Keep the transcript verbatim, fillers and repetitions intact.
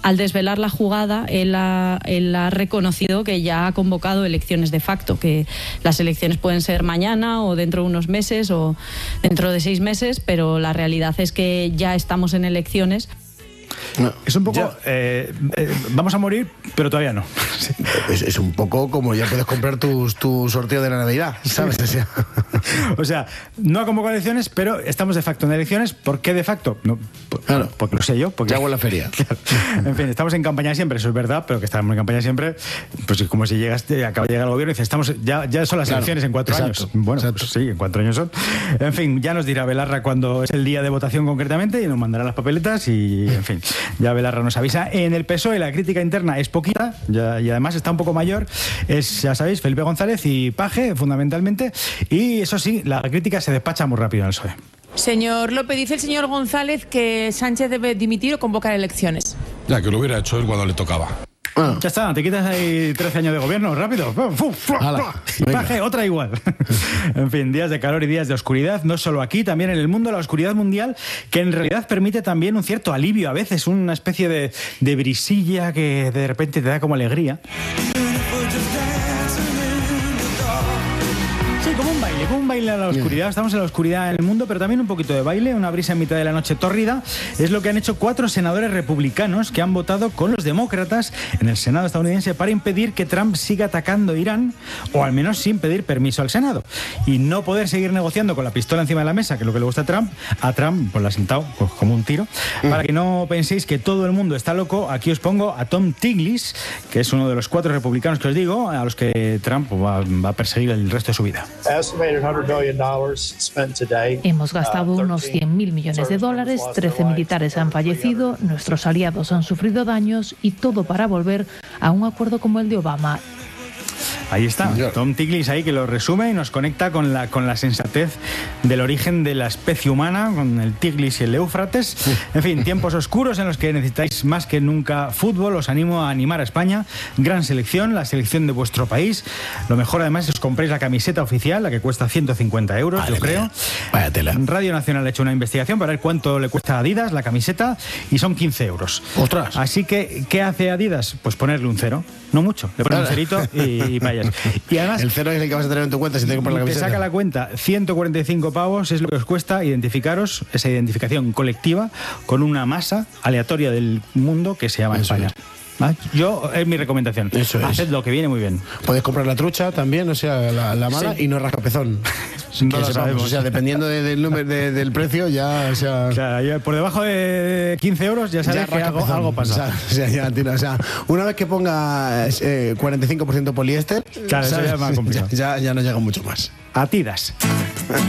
al desvelar la jugada, él ha, él ha reconocido que ya ha convocado elecciones de facto, que las elecciones pueden ser mañana o dentro de unos meses o dentro de seis meses, pero la realidad es que ya estamos en elecciones. No, es un poco, eh, eh, vamos a morir, pero todavía no. Sí. Es, es un poco como ya puedes comprar tus, tu sorteo de la Navidad, ¿sabes? O sea, o sea, no ha convocado elecciones, pero estamos de facto en elecciones. ¿Por qué de facto? No, por, claro, porque lo sé yo. Porque ya hago la feria. Claro. En fin, estamos en campaña siempre, eso es verdad, pero que estamos en campaña siempre, pues como si llegaste, acaba de llegar al gobierno y dices, estamos, ya, ya son las claro, elecciones en cuatro exacto, años. Bueno, exacto. Pues sí, en cuatro años son. En fin, ya nos dirá Belarra cuándo es el día de votación concretamente y nos mandará las papeletas y, en fin, ya Belarra nos avisa. En el P S O E la crítica interna es poquita ya, y además está un poco mayor. Es, ya sabéis, Felipe González y Paje, fundamentalmente. Y eso sí, la crítica se despacha muy rápido en el P S O E. Señor López, dice el señor González que Sánchez debe dimitir o convocar elecciones. Ya, que lo hubiera hecho él cuando le tocaba. Ah. Ya está, te quitas ahí trece años de gobierno, rápido. Y Paje, otra igual. En fin, días de calor y días de oscuridad, no solo aquí, también en el mundo, la oscuridad mundial, que en realidad permite también un cierto alivio a veces, una especie de, de brisilla que de repente te da como alegría. Como un baile, como un baile a la oscuridad. Estamos en la oscuridad en el mundo, pero también un poquito de baile, una brisa en mitad de la noche tórrida. Es lo que han hecho cuatro senadores republicanos que han votado con los demócratas en el Senado estadounidense para impedir que Trump siga atacando a Irán, o al menos sin pedir permiso al Senado. Y no poder seguir negociando con la pistola encima de la mesa, que es lo que le gusta a Trump, a Trump pues le ha sentado pues, como un tiro. Mm. Para que no penséis que todo el mundo está loco, aquí os pongo a Tom Tiglis, que es uno de los cuatro republicanos que os digo, a los que Trump pues, va, va a perseguir el resto de su vida. Hemos gastado unos cien mil millones de dólares, trece militares han fallecido, nuestros aliados han sufrido daños y todo para volver a un acuerdo como el de Obama. Ahí está, Tom Tiglis ahí que lo resume y nos conecta con la, con la sensatez del origen de la especie humana, con el Tigris y el Éufrates. En fin, tiempos oscuros en los que necesitáis más que nunca fútbol. Os animo a animar a España. Gran selección, la selección de vuestro país. Lo mejor además es que os compréis la camiseta oficial, la que cuesta ciento cincuenta euros, vale, yo creo. Váyatela. Radio Nacional ha hecho una investigación para ver cuánto le cuesta a Adidas la camiseta y son quince euros. ¡Ostras! Así que, ¿qué hace Adidas? Pues ponerle un cero. No mucho, le pones un cerito y, y vayas. Y además, el cero es el que vas a tener en tu cuenta si te compras la camiseta. Te saca la cuenta, ciento cuarenta y cinco pavos es lo que os cuesta identificaros, esa identificación colectiva con una masa aleatoria del mundo que se llama Eso España. Es. ¿Ah? Yo, es mi recomendación. Eso es. Haced lo que viene muy bien. Puedes comprar la trucha también, o sea, la, la mala, sí. Y no rascapezón. No lo sabemos. O sea, dependiendo de, del número de, del precio, ya, o sea... O sea, ya por debajo de quince euros ya sabes ya que algo, algo pasa. O sea, ya, tío, o sea, una vez que pongas eh, cuarenta y cinco por ciento poliéster, claro, ¿sabes? Eso ya, es más complicado. ya, ya, ya no llega mucho más. Adidas.